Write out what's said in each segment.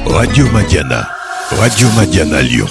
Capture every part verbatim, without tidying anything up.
Radio Madiana. Radio Madiana Lyon.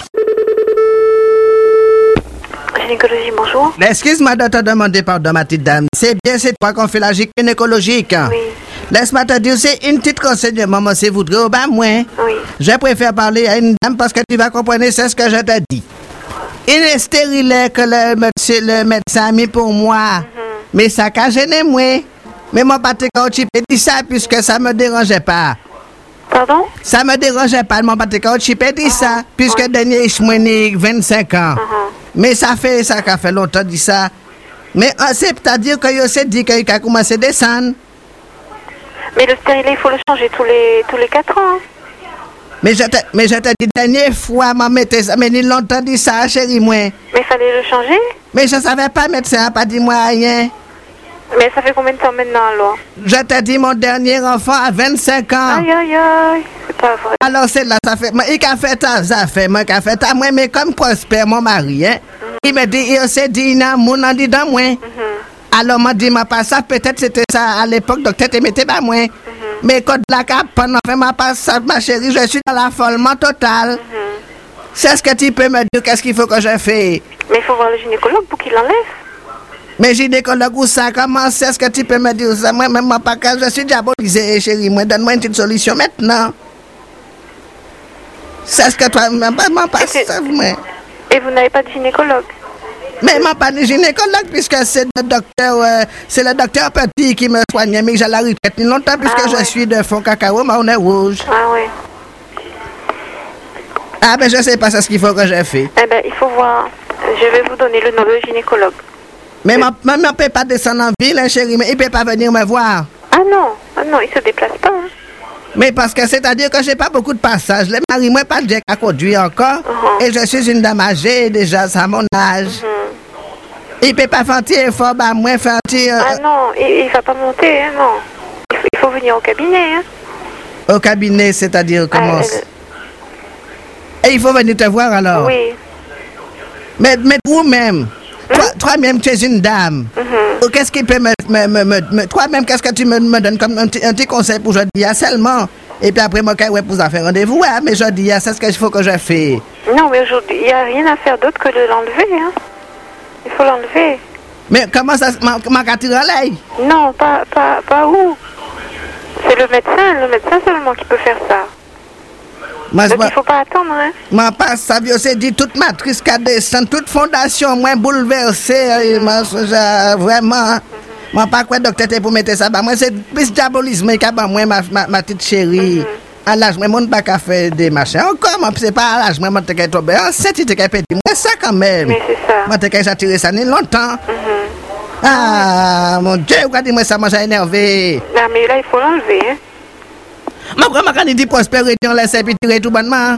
Gynécologie, bonjour. Excuse-moi de te demander pardon, ma petite dame. C'est bien, c'est toi qu'on fait la gynécologique. Oui. Laisse-moi te dire, c'est une petite renseignement, moi, c'est vous au bas, moi. Oui. Je préfère parler à une dame parce que tu vas comprendre, c'est ce que je te dis. Il est stérile que le, médecin, le médecin a mis pour moi. Mm-hmm. Mais ça a gêné moi. Mais moi, pas te dit ça puisque ça me dérangeait pas. Pardon? Ça me dérangeait pas, mon pâté quand tu peux dire ça, uh-huh. puisque ouais. Dernier je m'ai vingt-cinq ans. Uh-huh. Mais ça fait ça qu'a fait longtemps dit ça. Mais c'est-à-dire que je sais dit qu'il a commencé à descendre. Mais le stérilet, il faut le changer tous les tous les quatre ans. Mais je te mais je te dis dernière fois m'a metté ça, mais il longtemps dit ça chérie moi. Mais il fallait le changer? Mais je savais pas médecin pas dit moi rien. Mais ça fait combien de temps maintenant alors? Je t'ai dit mon dernier enfant a vingt-cinq ans. Aïe aïe aïe, c'est pas vrai. Alors c'est là, ça fait, moi, il a fait ça, ça fait, moi, il a fait ça, moi, mais comme Prosper, mon mari, hein, mm-hmm. il m'a dit, il s'est dit, il a mon en dit dans moi. Mm-hmm. Alors m'a dit, ma pas ça, peut-être c'était ça à l'époque, docteur te mettait pas moi. Mm-hmm. Mais quand la cap, pendant fait ma pas ça, ma chérie, je suis dans l'affolement total. Mm-hmm. C'est ce que tu peux me dire, qu'est-ce qu'il faut que je fasse? Mais il faut voir le gynécologue pour qu'il l'enlève. Mais gynécologue ou ça, comment c'est ce que tu peux me dire ça? Moi, même pas quand je suis diabolisé, chérie. Moi, donne-moi une petite solution maintenant. C'est ce que toi, même pas, pas ça, moi. Et vous n'avez pas de gynécologue? Mais moi, pas de gynécologue, puisque c'est le docteur, euh, c'est le docteur Petit qui me soigne, mais j'ai la retraite longtemps, puisque ah, je ouais. suis de fond cacao, mais on est rouge. Ah oui. Ah ben, je sais pas ce qu'il faut que je fasse. Eh ben, il faut voir. Je vais vous donner le nom de gynécologue. Mais ma maman ne peut pas descendre en ville, hein, chérie, mais il ne peut pas venir me voir. Ah non, ah non, il ne se déplace pas. Hein. Mais parce que c'est-à-dire que je n'ai pas beaucoup de passages. Le mari, moi, pas de Jack à conduire encore. Uh-huh. Et je suis une dame âgée, déjà, c'est à mon âge. Uh-huh. Il ne peut pas faire un petit effort, bah, moi, faire un petit... Euh... Ah non, il ne va pas monter, hein, non. Il faut, il faut venir au cabinet, hein. Au cabinet, c'est-à-dire comment ah, elle... Et il faut venir te voir, alors? Oui. Mais, mais vous-même... Toi, toi-même, tu es une dame. Mm-hmm. Qu'est-ce qui peut me... me, me, me, me toi-même, qu'est-ce que tu me, me donnes comme un petit, un petit conseil pour aujourd'hui seulement? Et puis après, moi, quand ouais, pour faire rendez-vous, ouais, mais aujourd'hui, c'est ce qu'il faut que je fais. Non, mais aujourd'hui, il n'y a rien à faire d'autre que de l'enlever. Hein. Il faut l'enlever. Mais comment ça... Ma carte relais? Non, pas, pas, pas où. C'est le médecin, le médecin seulement qui peut faire ça. Mas, Donc, il ne faut pas attendre, hein? Ma pas, ça veut dire toute matrice qui descend, toute fondation, moi, bouleversée, mm-hmm. vraiment. Moi, mm-hmm. pas quoi, docteur, pour mettre ça, bah, moi, c'est plus diabolisme, qui a moi, ma, ma, ma petite chérie. Mm-hmm. À l'âge, moi, mon pas qu'à faire des machins. Encore, moi, c'est pas à l'âge, moi, moi, t'es tombé enceinte, t'es qu'à péter. Mais ça, quand même. Mais c'est ça. Moi, t'es qu'à attirer ça, ni longtemps. Mm-hmm. Ah, mon Dieu, regardez-moi ça, moi, j'ai énervé. Non, mais là, il faut l'enlever, hein? Ma grand quand il dit prospérité, on laisse et puis tirer tout bonnement.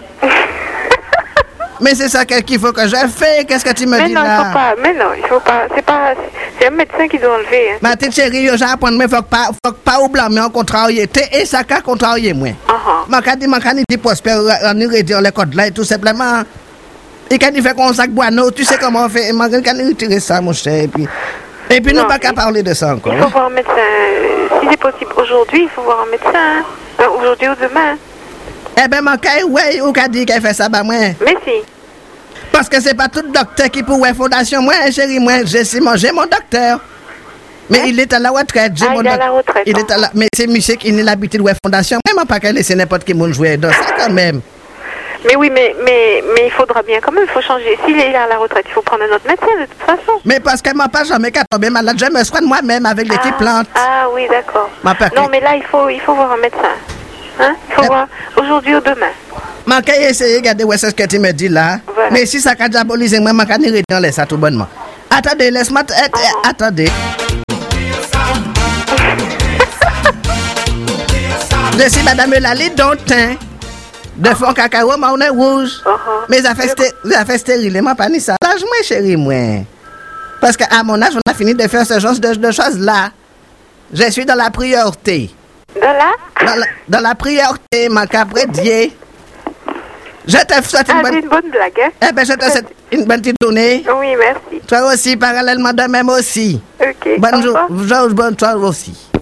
Mais c'est ça qu'il faut que je fasse. Qu'est-ce que tu me mais dis non, là? Il faut pas, mais non, il faut pas. C'est pas. C'est un médecin qui doit enlever. Hein. Ma petite chérie, je vais apprendre, mais il faut pas, faut pas oublier, mais on contrarie. Et ça qu'a contrarié, moi. Uh-huh. Ma quand il dit prospérité, on y retire les codes là et tout simplement. Et quand il fait comme ça, boineau, tu sais comment on fait. Ma quand il retire ça, mon cher. Et puis, et puis non, nous pas qu'à parler de ça encore. Il faut voir un médecin. Si c'est possible aujourd'hui, il faut voir un médecin. Hein. Aujourd'hui ou demain. Eh ben, mon cas, ouais, ou qu'a dit qu'elle fait ça, bah, moi. Mais si. Parce que c'est pas tout docteur qui pourrait fondation. Moi, chérie, moi, j'ai si mangé mon docteur. Mais hein? Il est à la retraite. Ah, il est à la retraite. Il est à la... Mais c'est monsieur qui n'est l'habitude de fondation. Même pas qu'elle laisse n'importe qui moun jouer dans ça quand même. Mais oui, mais, mais, mais il faudra bien quand même, il faut changer. S'il est à la retraite, il faut prendre un autre médecin de toute façon. Mais parce qu'elle m'a pas jamais qu'à tomber malade, je me soigne moi-même avec des petites plantes. Ah oui, d'accord. Non, mais là, il faut, il faut voir un médecin. Hein? Il faut euh... voir aujourd'hui ou demain. Ma qu'à essayer de regarder où est-ce que tu me dis là. Voilà. Mais si ça a diabolisé, moi, ma canne dans les ça tout bonnement. Attendez, laisse-moi. Uh-huh. Attendez. Je suis madame Lali Dantin. De fond cacao, mais on est rouge. Uh-huh. Mais ça fait, sté- ça fait stérile, moi, pas ni ça. L'âge, moi, chérie, moi. Parce qu'à mon âge, on a fini de faire ce genre de, de choses-là. Je suis dans la priorité. Dans la? Dans la, dans la priorité, ma capré Dieu. Je te souhaite une, ah, bonne... c'est une bonne blague, hein? Eh bien, je te souhaite une bonne petite journée. Oui, merci. Toi aussi, parallèlement de même aussi. Ok. Bonne journée, bonne soirée aussi.